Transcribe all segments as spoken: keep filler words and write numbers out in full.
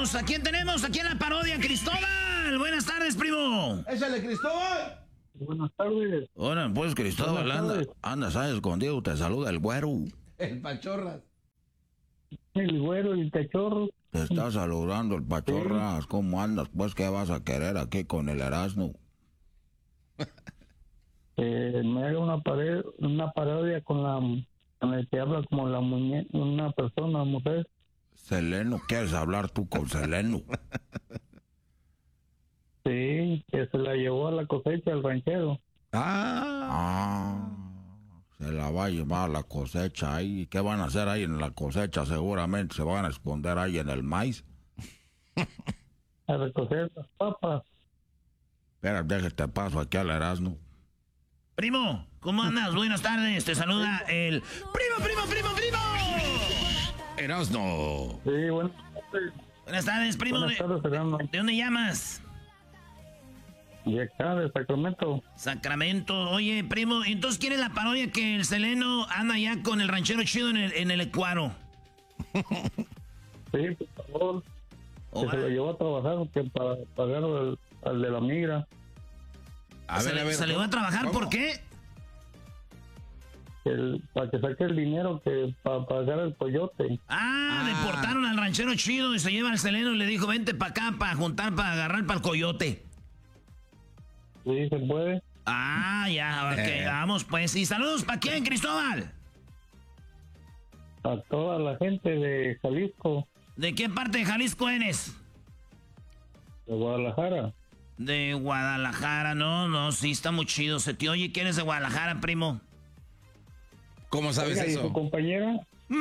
tenemos? ¿A quién tenemos? ¿A quién la parodia? Cristóbal. Buenas tardes, primo. Échale, Cristóbal. Buenas tardes. Hola, pues, Cristóbal, anda, andas ahí escondido, te saluda el güero. El Pachorras. El güero, el cachorro. Te está saludando el Pachorras. Sí. ¿Cómo andas? Pues, ¿qué vas a querer aquí con el Erasmo? Eh, me haga una pared, una parodia con la con el que habla como la muñeca, una persona, mujer. Seleno, ¿quieres hablar tú con Seleno? Sí, que se la llevó a la cosecha el ranchero. Ah, ah, se la va a llevar a la cosecha ahí. ¿Qué van a hacer ahí en la cosecha? Seguramente se van a esconder ahí en el maíz. A recoger las papas. Espera, déjate paso aquí al Erasmo. Primo, ¿cómo andas? Buenas tardes, te saluda el... ¡Primo, primo, primo, primo! Erasmo. Sí, buenas tardes. Buenas tardes, primo. Buenas tardes, Fernando. ¿De dónde llamas? De acá, de Sacramento. Sacramento. Oye, primo, entonces ¿quién es la parodia que el Seleno anda ya con el ranchero chido en el, en el Ecuador? Sí, por favor. Oh, que se lo llevó a trabajar que para pagar al, al de la migra. A ¿Se, ver, le, a ver, ¿se le va a trabajar? ¿cómo? ¿Por qué? El, para que saque el dinero que para pagar el coyote. Ah, Ah. deportaron al ranchero chido y se lleva al Seleno y le dijo, vente para acá para juntar, para agarrar para el coyote. Sí, se puede. Ah, ya, ok, Eh. vamos pues. ¿Y saludos para quién, Cristóbal? A toda la gente de Jalisco, ¿De qué parte de Jalisco eres? de Guadalajara. De Guadalajara, no, no, sí, está muy chido. Se te oye que eres de Guadalajara, primo. ¿Cómo sabes Oiga, ¿y su eso? compañera?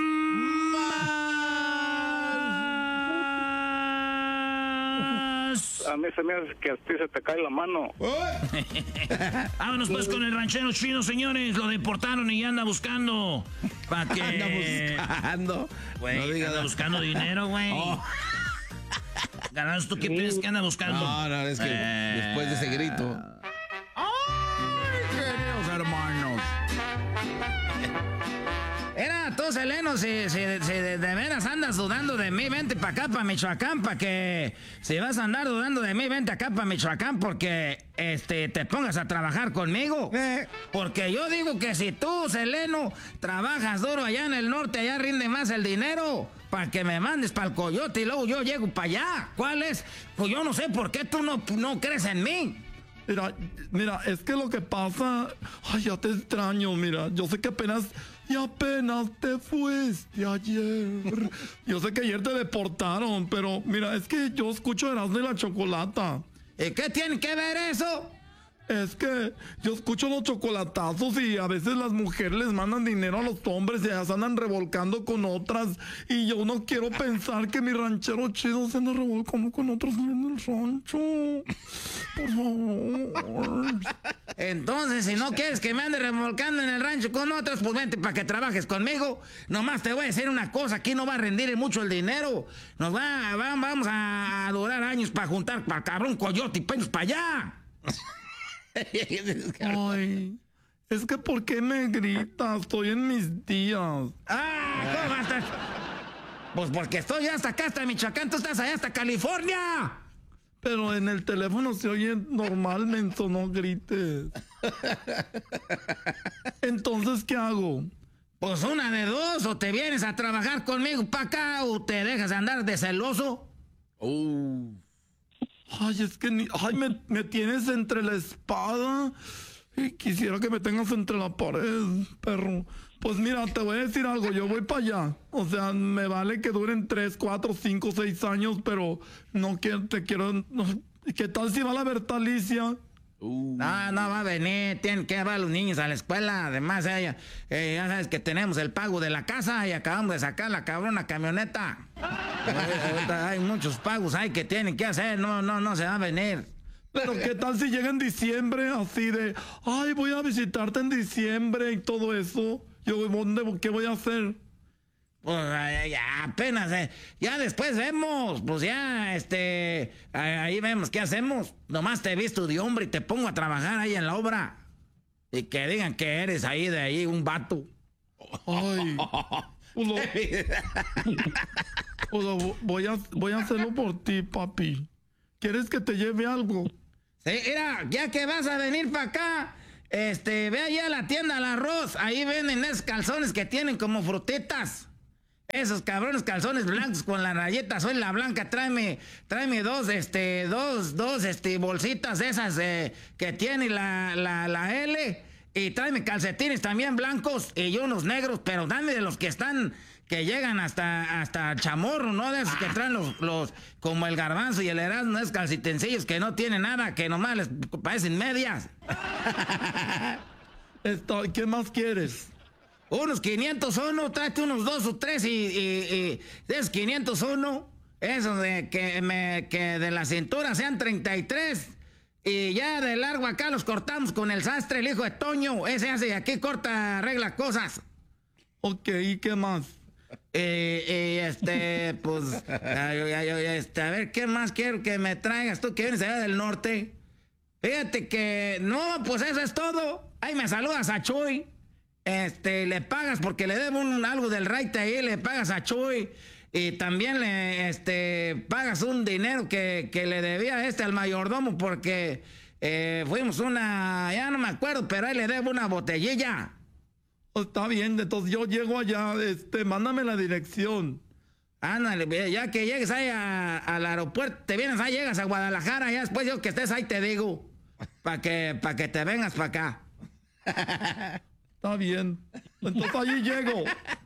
Más. A mí se me hace que a ti se te cae la mano. Vámonos pues con el ranchero chino, señores. Lo deportaron y anda buscando. ¿Para qué? Anda buscando. Güey, No digas- anda buscando dinero, güey. Oh. Ganados, ¿tú qué piensas que anda buscando? No, no, es que Eh. después de ese grito. ¡Ay, queridos hermanos! Era, tú, Seleno, si, si, si de, de veras andas dudando de mí, vente para acá, para Michoacán, para que... Si vas a andar dudando de mí, vente acá para Michoacán porque este, te pongas a trabajar conmigo. Eh. Porque yo digo que si tú, Seleno, trabajas duro allá en el norte, allá rinde más el dinero para que me mandes para el coyote y luego yo llego para allá. ¿Cuál es? Pues yo no sé por qué tú no, no crees en mí. Mira, mira, es que lo que pasa... Ay, ya te extraño, mira. Yo sé que apenas... Y apenas te fuiste ayer. Yo sé que ayer te deportaron, pero mira, es que yo escucho Erasmo y la Chocolata. ¿Y qué tiene que ver eso? Es que yo escucho los chocolatazos y a veces las mujeres les mandan dinero a los hombres y ya se andan revolcando con otras. Y yo no quiero pensar que mi ranchero chido se anda revolcando con otros en el rancho. Por favor. Entonces, si no quieres que me ande remolcando en el rancho con otros, pues vente para que trabajes conmigo. Nomás te voy a decir una cosa, aquí no va a rendir mucho el dinero. Nos va, va- vamos a durar años para juntar para cabrón coyote y peños para allá. Ay, es que ¿por qué me gritas? Estoy en mis días. Ah, ¿cómo vas a estar? Pues porque estoy hasta acá, hasta Michoacán, tú estás allá hasta California. Pero en el teléfono se oye normal, menso, no grites. Entonces, ¿qué hago? Pues una de dos, o te vienes a trabajar conmigo para acá, o te dejas andar de celoso. Uh. Ay, es que ni... Ay, me, me tienes entre la espada y quisiera que me tengas entre la pared, perro. Pues mira, te voy a decir algo, yo voy para allá. O sea, me vale que duren tres, cuatro, cinco, seis años, pero no quiero, te quiero... no- ¿Qué tal si va la Bertalicia? Uh. No, no va a venir, tienen que llevar a los niños a la escuela. Además, ella, eh, ya sabes que tenemos el pago de la casa y acabamos de sacar la cabrona camioneta. Ahorita- ahorita hay muchos pagos hay que tienen que hacer, no, no, no se va a venir. Pero ¿qué tal si llega en diciembre así de... Ay, voy a visitarte en diciembre y todo eso? Yo, ¿dónde, ¿qué voy a hacer? Pues eh, ya apenas, eh, ya después vemos, pues ya, este, eh, ahí vemos qué hacemos. Nomás te he visto de hombre y te pongo a trabajar ahí en la obra. Y que digan que eres ahí de ahí un vato. Ay, Pues lo- pues lo voy, a, voy a hacerlo por ti, papi. ¿Quieres que te lleve algo? Sí, mira, ya que vas a venir para acá, este, ve allá a la tienda al arroz. Ahí venden esos calzones que tienen como frutitas. Esos cabrones calzones blancos con la rayeta soy la blanca. Tráeme, tráeme dos, este, dos, dos, este, bolsitas esas eh, que tiene la, la, la L. Y tráeme calcetines también blancos y unos negros, pero dame de los que están, que llegan hasta, hasta chamorro, ¿no? De esos que traen los, los, como el garbanzo y el Erasmo, esos calcitencillos que no tienen nada, que nomás les parecen medias. Está, ¿qué más quieres? Unos quinientos uno, tráete unos dos o tres y, y, y de esos quinientos uno, esos de que, me, que de la cintura sean treinta y tres y ya de largo acá los cortamos con el sastre, el hijo de Toño, ese hace y aquí corta, arregla cosas. Ok, ¿y qué más? Eh, eh, este, pues, ay, ay, ay, este, a ver, ¿qué más quiero que me traigas tú que vienes allá del norte? Fíjate que, no, pues eso es todo. Ahí me saludas a Chuy. Este, le pagas porque le debo un, algo del raite ahí, le pagas a Chuy. Y también le, este, pagas un dinero que, que le debía este al mayordomo porque eh, fuimos una, ya no me acuerdo, pero ahí le debo una botellilla. Está bien, entonces yo llego allá, este, mándame la dirección. Ándale, ya que llegues ahí a- al aeropuerto, te vienes ahí, llegas a Guadalajara, ya después yo que estés ahí te digo, para que, pa que te vengas para acá. Está bien. Entonces allí llego.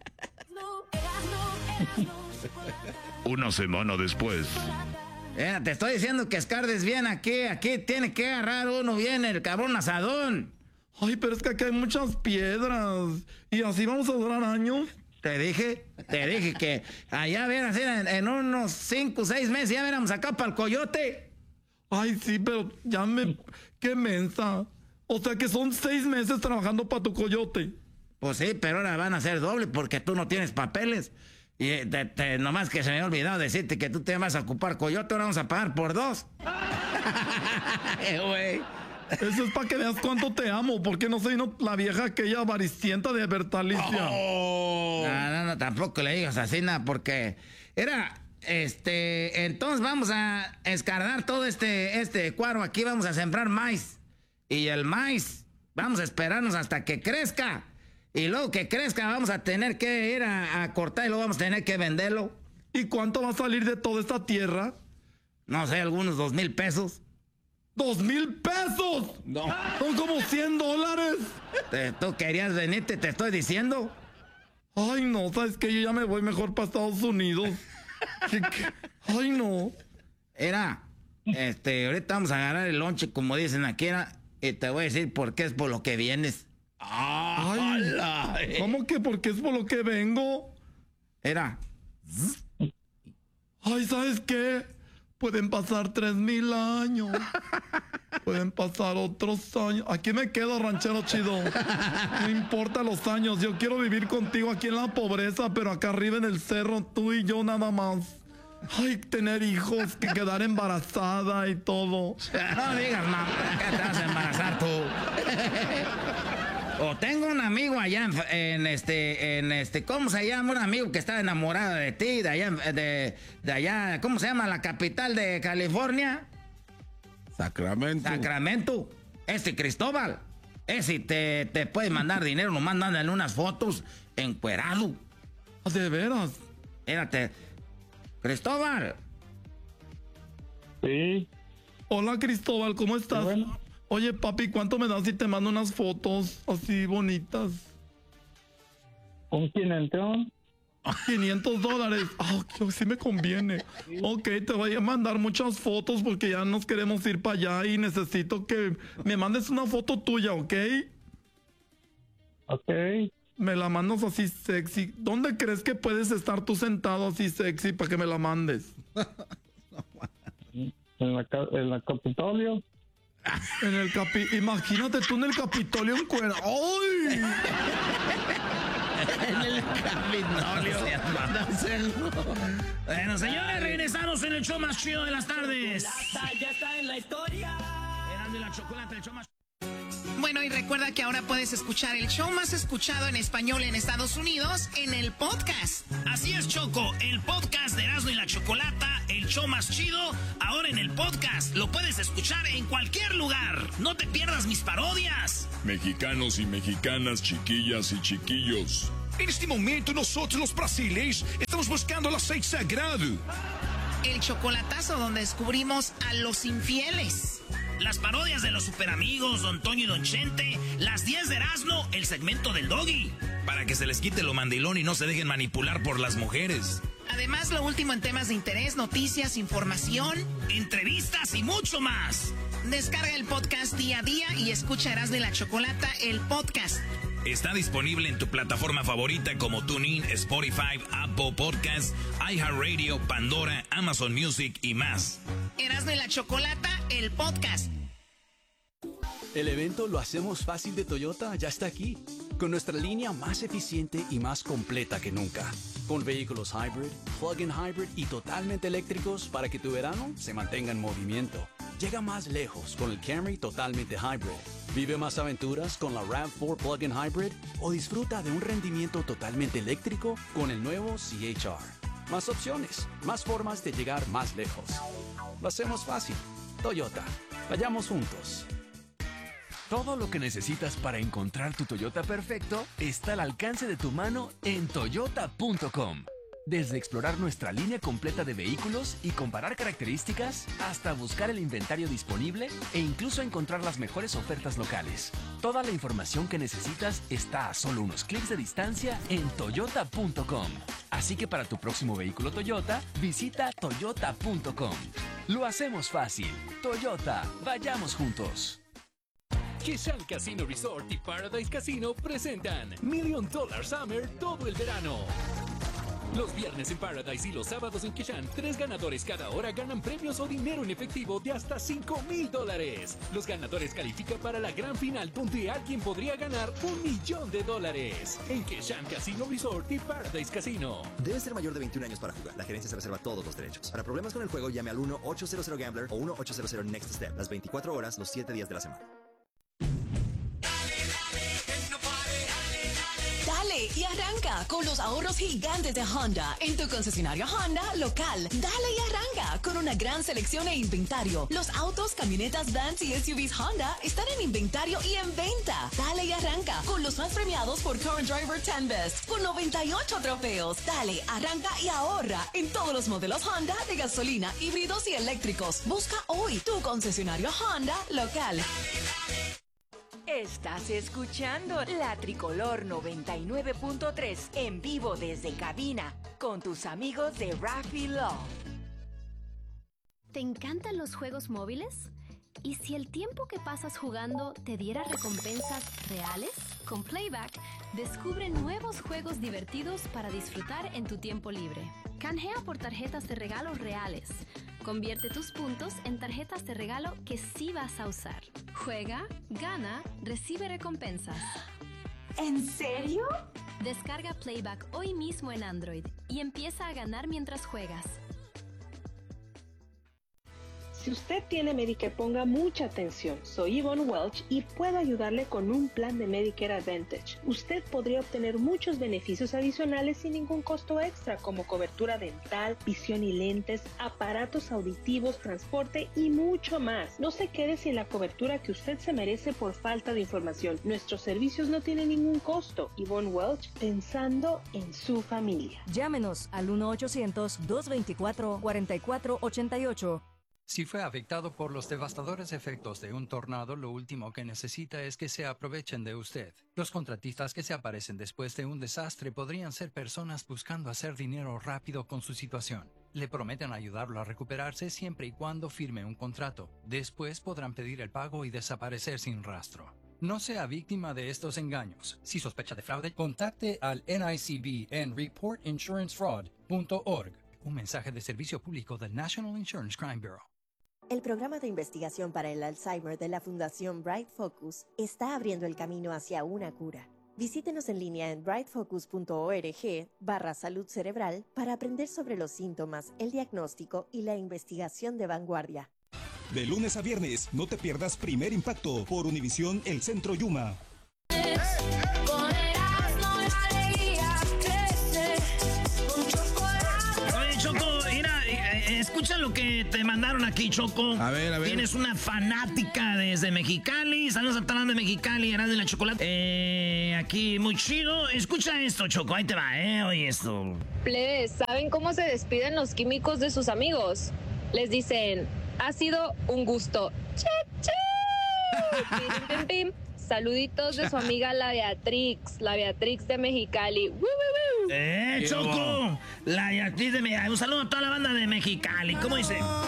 Una semana después. Eh, te estoy diciendo que escardes bien aquí, aquí tiene que agarrar uno bien el cabrón asadón. Ay, pero es que aquí hay muchas piedras. Y así vamos a durar años. Te dije, te dije que allá verás, en, en unos cinco o seis meses ya veramos acá para el coyote. Ay, sí, pero ya me... ¡Qué mensa! O sea que son seis meses trabajando para tu coyote. Pues sí, pero ahora van a ser doble porque tú no tienes papeles. Y eh, te, te- nomás que se me había olvidado decirte que tú te vas a ocupar coyote, ahora vamos a pagar por dos. Eh, güey. Eso es para que veas cuánto te amo. Porque no soy no, la vieja aquella avaricienta de Bertalicia. No, no, no, tampoco le digas así, nada, porque era, este, entonces vamos a escardar todo este, este cuadro aquí, vamos a sembrar maíz. Y el maíz, vamos a esperarnos hasta que crezca. Y luego que crezca vamos a tener que ir a, a cortar y luego vamos a tener que venderlo. ¿Y cuánto va a salir de toda esta tierra? No sé, algunos dos mil pesos. ¡Dos mil pesos! No. Son como cien dólares. Te- tú querías venirte, te estoy diciendo. Ay, no, ¿sabes qué? Yo ya me voy mejor para Estados Unidos. ¿Qué- qué? Ay, no. Era, este, ahorita vamos a agarrar el lonche, como dicen aquí, era, y te voy a decir por qué es por lo que vienes. Ay, ¿cómo que? Porque es por lo que vengo. Era, Ay, ¿sabes qué? Pueden pasar tres mil años. Pueden pasar otros años. Aquí me quedo, ranchero chido. No importa los años. Yo quiero vivir contigo aquí en la pobreza, pero acá arriba en el cerro, tú y yo nada más. Ay, tener hijos, que quedar embarazada y todo. no digas, mamá, acá te vas a embarazar tú. O tengo un amigo allá en, en este, en este, ¿cómo se llama? Un amigo que está enamorado de ti, de allá, en- de, de allá, ¿cómo se llama? La capital de California, Sacramento. Sacramento. Este Cristóbal, ese te, te puede mandar dinero, nomás mándale unas fotos encuerado. ¿De veras? Espérate, Cristóbal. Sí, Hola, Cristóbal, ¿cómo estás? Bueno. Oye, papi, ¿cuánto me das si te mando unas fotos así bonitas? un quinentón. quinientos dólares. Ah, que sí me conviene. Ok, te voy a mandar muchas fotos porque ya nos queremos ir para allá y necesito que me mandes una foto tuya, ¿ok? Ok. Me la mandas así sexy. ¿Dónde crees que puedes estar tú sentado así sexy para que me la mandes? En la, ca- en la Capitolio. En el capi... Imagínate tú en el Capitolio en cuero. ¡Ay! En el Capitolio. Bueno, señores, regresamos en el show más chido de las tardes. Ya está en la historia. Erasmo y la Chocolate, el show más... Bueno, Bueno, y recuerda que ahora puedes escuchar el show más escuchado en español en Estados Unidos en el podcast. Así es, Choco, el podcast de Erasmo y la Chocolata, el show más chido, ahora en el podcast. Lo puedes escuchar en cualquier lugar. No te pierdas mis parodias. Mexicanos y mexicanas, chiquillas y chiquillos. En este momento nosotros los brasileños estamos buscando el aceite sagrado. El chocolatazo donde descubrimos a los infieles. Las parodias de los superamigos, Don Toño y Don Chente, las diez de Erasmo, el segmento del Doggy. Para que se les quite lo mandilón y no se dejen manipular por las mujeres. Además, lo último en temas de interés, noticias, información, entrevistas y mucho más. Descarga el podcast día a día y escucha Erasmo y la Chocolata, el podcast. Está disponible en tu plataforma favorita como TuneIn, Spotify, Apple Podcasts, iHeartRadio, Pandora, Amazon Music y más. Erasmo y la Chocolata, el podcast. El evento Lo Hacemos Fácil de Toyota ya está aquí, con nuestra línea más eficiente y más completa que nunca. Con vehículos hybrid, plug-in hybrid y totalmente eléctricos para que tu verano se mantenga en movimiento. Llega más lejos con el Camry totalmente hybrid. Vive más aventuras con la RAV cuatro Plug-in Hybrid o disfruta de un rendimiento totalmente eléctrico con el nuevo C H R. Más opciones, más formas de llegar más lejos. Lo hacemos fácil. Toyota. Vayamos juntos. Todo lo que necesitas para encontrar tu Toyota perfecto está al alcance de tu mano en toyota punto com. Desde explorar nuestra línea completa de vehículos y comparar características, hasta buscar el inventario disponible e incluso encontrar las mejores ofertas locales. Toda la información que necesitas está a solo unos clics de distancia en toyota punto com. Así que para tu próximo vehículo Toyota, visita toyota punto com. Lo hacemos fácil. Toyota, vayamos juntos. Kishan Casino Resort y Paradise Casino presentan Million Dollar Summer todo el verano. Los viernes en Paradise y los sábados en Kishan, tres ganadores cada hora ganan premios o dinero en efectivo de hasta cinco mil dólares. Los ganadores califican para la gran final donde alguien podría ganar un millón de dólares. En Kishan Casino Resort y Paradise Casino. Debe ser mayor de veintiún años para jugar. La gerencia se reserva todos los derechos. Para problemas con el juego, llame al uno ocho cero cero Gambler o uno ocho cero cero Next Step. Las veinticuatro horas, los siete días de la semana. Dale y arranca con los ahorros gigantes de Honda en tu concesionario Honda local. Dale y arranca con una gran selección e inventario. Los autos, camionetas, vans y S U Vs Honda están en inventario y en venta. Dale y arranca con los más premiados por Current Driver diez Best con noventa y ocho trofeos. Dale, arranca y ahorra en todos los modelos Honda de gasolina, híbridos y eléctricos. Busca hoy tu concesionario Honda local. Estás escuchando La Tricolor noventa y nueve punto tres en vivo desde cabina con tus amigos de Raffy Law. ¿Te encantan los juegos móviles? ¿Y si el tiempo que pasas jugando te diera recompensas reales? Con Playback, descubre nuevos juegos divertidos para disfrutar en tu tiempo libre. Canjea por tarjetas de regalo reales. Convierte tus puntos en tarjetas de regalo que sí vas a usar. Juega, gana, recibe recompensas. ¿En serio? Descarga Playback hoy mismo en Android y empieza a ganar mientras juegas. Si usted tiene Medicare, ponga mucha atención. Soy Yvonne Welch y puedo ayudarle con un plan de Medicare Advantage. Usted podría obtener muchos beneficios adicionales sin ningún costo extra, como cobertura dental, visión y lentes, aparatos auditivos, transporte y mucho más. No se quede sin la cobertura que usted se merece por falta de información. Nuestros servicios no tienen ningún costo. Yvonne Welch, pensando en su familia. Llámenos al uno ochocientos, dos veinticuatro, cuarenta y cuatro ochenta y ocho. Si fue afectado por los devastadores efectos de un tornado, lo último que necesita es que se aprovechen de usted. Los contratistas que se aparecen después de un desastre podrían ser personas buscando hacer dinero rápido con su situación. Le prometen ayudarlo a recuperarse siempre y cuando firme un contrato. Después podrán pedir el pago y desaparecer sin rastro. No sea víctima de estos engaños. Si sospecha de fraude, contacte al N I C B en report insurance fraud punto org. Un mensaje de servicio público del National Insurance Crime Bureau. El programa de investigación para el Alzheimer de la Fundación Bright Focus está abriendo el camino hacia una cura. Visítenos en línea en bright focus punto org barra salud cerebral para aprender sobre los síntomas, el diagnóstico y la investigación de vanguardia. De lunes a viernes, no te pierdas Primer Impacto por Univisión El Centro Yuma. Oye, Choco, mira, escucha lo que te mandaron aquí, Choco. A ver, a ver. Tienes una fanática desde Mexicali. Saludos a Talán de Mexicali, Erasmo y la Chocolata. Eh, aquí, muy chido. Escucha esto, Choco, ahí te va, ¿eh? Oye esto. Plebes, ¿saben cómo se despiden los químicos de sus amigos? Les dicen, ha sido un gusto. ¡Che, che! Pim, pim, pim. Saluditos de su amiga la Beatrix, la Beatrix de Mexicali. ¡Woo, woo, woo! ¡Eh, Choco! La Beatriz de Mexicali. Un saludo a toda la banda de Mexicali. ¿Cómo dice?